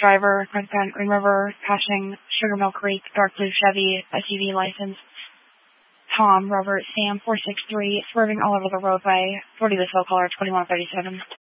driver, Green River, passing Sugar Mill Creek, dark blue Chevy, SUV license. Tom, Robert, Sam, 463, swerving all over the roadway, 40 this caller, 2137.